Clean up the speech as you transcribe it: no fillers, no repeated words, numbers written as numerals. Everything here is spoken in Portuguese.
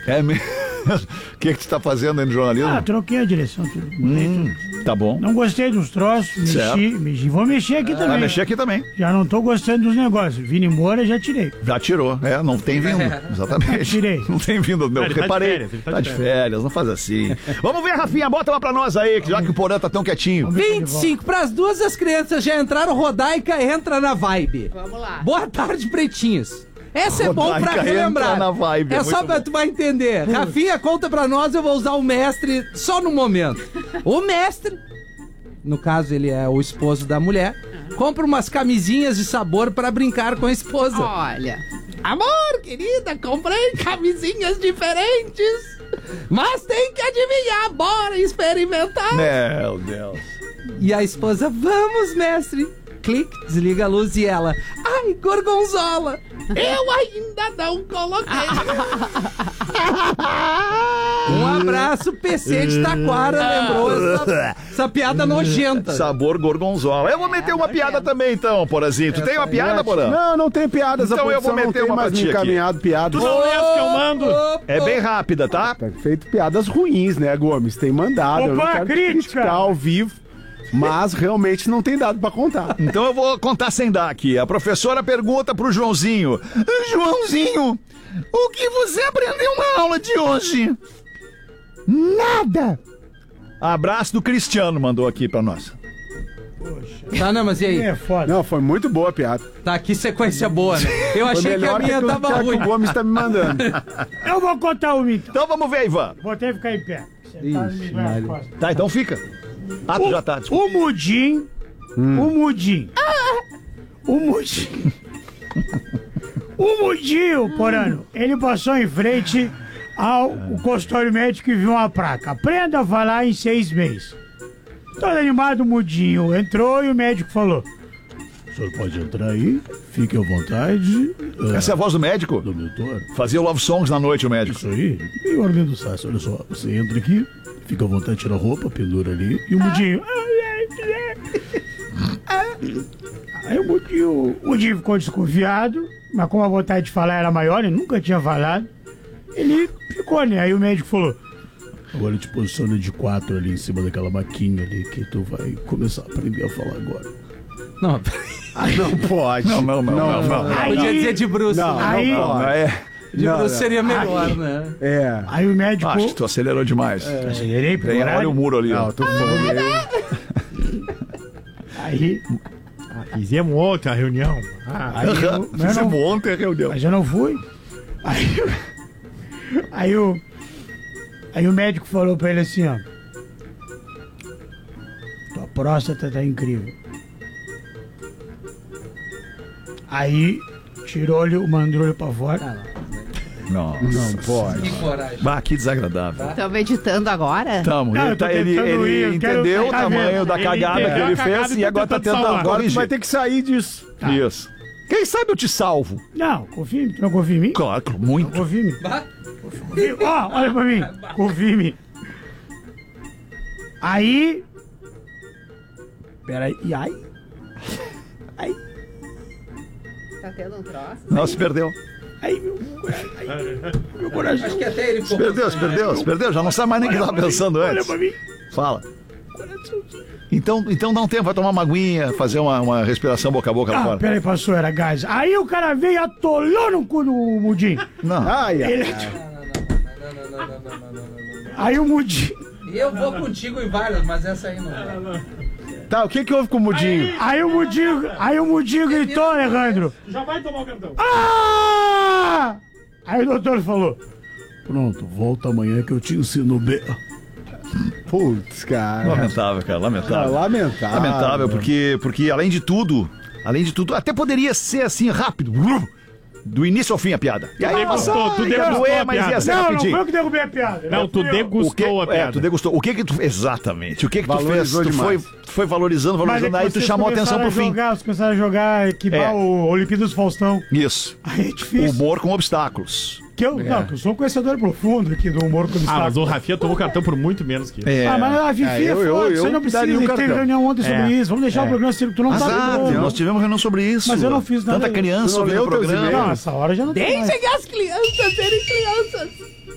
É mesmo? O que tu tá fazendo aí no jornalismo? Troquei a direção. Tá bom. Não gostei dos troços, mexi. Vou mexer aqui também. Vai mexer aqui também. Já não tô gostando dos negócios. Vindo embora, já tirei. Já tirou. Não tem vindo. Exatamente. Tirei. Não tem vindo. Eu reparei. Tá de férias, não faz assim. Vamos ver, Rafinha, bota lá pra nós aí, já que o Porã tá tão quietinho. 25 pras 2, as crianças já entraram, Rodaica entra na vibe. Vamos lá. Boa tarde, pretinhos. Essa é bom pra Rodaica relembrar. entra na vibe, é só muito pra bom. tu vai entender. Rafinha, conta pra nós, eu vou usar o mestre só no momento. O mestre, no caso ele é o esposo da mulher, compra umas camisinhas de sabor pra brincar com a esposa. Olha. Amor, querida, comprei camisinhas diferentes. Mas tem que adivinhar, bora experimentar. Meu Deus. E a esposa, vamos, mestre. Clique, desliga a luz e ela, ai, gorgonzola. Eu ainda não coloquei. Um abraço, PC de Taquara, lembrou essa piada nojenta. Sabor gorgonzola. Eu vou meter uma piada também, então, Porazinho. Tu tem uma piada, Porã? Não tem piadas. Então eu vou meter uma pra ti aqui. encaminhado piadas. Tu não é as que eu mando? É bem rápida, tá? Tá feito piadas ruins, né, Gomes? Tem mandado. Eu não Opa, quero crítica. criticar ao vivo, mas realmente não tem dado pra contar. Então eu vou contar sem dar aqui. A professora pergunta pro Joãozinho: Joãozinho, o que você aprendeu na aula de hoje? Nada. Abraço do Cristiano mandou aqui pra nós. Tá, não, mas e aí? É foda. Não, foi muito boa a piada. Tá, que sequência boa, né? Eu Foi achei que a melhor minha aquilo tava que ruim. o Gomes tá me mandando. Eu vou contar uma então. Então vamos ver, Ivan. Vou até ficar em pé. Sentado me vai as costas. Tá, então fica. Ah, tu já tá, desculpa. O Mudim. O Mudim. O Mudinho, Porano, ele passou em frente ao consultório médico e viu uma placa. Aprenda a falar em 6 meses. Todo animado, o Mudinho entrou e o médico falou: o senhor pode entrar aí, fique à vontade. Essa é a voz do médico? Doutor, Fazia love songs na noite, o médico. isso aí, e o Orlando Sassi, olha só, você entra aqui, fica à vontade, tira a roupa, pendura ali, e o Mudinho... Aí o Mudinho ficou desconfiado, mas como a vontade de falar era maior, ele nunca tinha falado, ele ficou, né? Aí o médico falou: agora te posiciona de 4 ali em cima daquela maquinha ali que tu vai começar a aprender a falar agora. Não, Não pode. Não. podia dizer de Bruce. Não, né? Aí- não pode. De Não, Bruce não. seria melhor, né? É. Aí o médico... Acho que tu acelerou demais. Acelerei pro Tem, horário. olha o muro ali. Não, ó. tô Aí... Fizemos ontem a reunião. Aí eu, mas, eu Fizemos não, ontem a reunião. mas eu não fui. Aí o médico falou pra ele assim, ó: tua próstata tá incrível. Aí tirou-lhe o mandrulho pra fora. Não. Não pode. Que coragem. Bah, que desagradável. Tô meditando agora? Tamo. Não, Ele, eu tô ele tentando ir, eu quero- entendeu o tá tamanho vendo? da Ele cagada entendeu que ele a cagada fez e e agora tá tentando tentando salvar. Agora tu corrigir. vai ter que sair disso. Isso. Quem sabe eu te salvo. Não, confia em mim. Tu não confia em mim? Claro, muito. Confia em mim. Ó, olha pra mim. Confia em mim. Aí... Peraí. E aí? Tá tendo um troço? Não, se perdeu. Aí, meu coração. Acho que até ele Se perdeu. Já não sabe mais nem o que tava pensando Olha antes. pra mim. Fala. Então dá um tempo, vai tomar uma aguinha, fazer uma respiração boca a boca lá Ah, fora. peraí, passou, era gás. Aí o cara veio e atolou no cu do Mudinho. Não. Ai, ai. Ele... Aí o Mudinho... Eu vou contigo em várias, mas essa aí não. Tá, o que houve com o Mudinho? Aí o Mudinho gritou, Alejandro. Já vai tomar o cartão. Ah! Aí o doutor falou: pronto, volta amanhã que eu te ensino bem. Putz, cara. Lamentável, cara, lamentável. Lamentável. Lamentável, porque além de tudo, até poderia ser assim, rápido. Do início ao fim a piada. E aí degustou, tu ia degustou doer, a mas ia piada. ser Não, não rapidinho. foi eu que derrubei a piada. Não, tu fui eu. degustou a piada. Tu degustou. O que tu... Exatamente. O que tu fez? Valorizou Tu demais. foi valorizando, Mas é que aí tu vocês chamou a atenção pro começaram fim. Vocês começaram a jogar que É. o Olimpíadas Faustão. Isso. Aí é difícil. Humor com obstáculos. Não, que eu sou um conhecedor profundo aqui do humor com Ah, mas obstáculos. o Rafinha tomou cartão por muito menos que isso. É. Ah, mas a Fifi é foda, você não precisa. daria um Teve cartão. reunião ontem sobre isso. Vamos deixar o programa assim, tu não tá Azar, no nós tivemos reunião sobre isso. Mas eu não fiz nada. Tanta criança Tu não ouvindo o leu teus programa. e-mails? Não, essa hora já não tem mais. Deixem as crianças serem crianças.